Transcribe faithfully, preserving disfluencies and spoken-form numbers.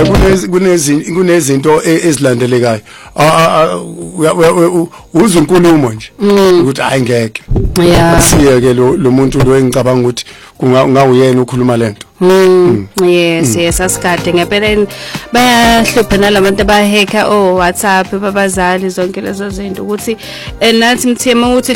kunezinto kunezinto ezilandelekayo uza inkulumo nje ukuthi hayi ngeke siyeke lo muntu lo engicabanga ukuthi kungawuyena ukhuluma lento. Yes yes asikade ngempela bayahlupha nalabantu abaheka o WhatsApp babazali zonke lezo zinto ukuthi nathi mthema ukuthi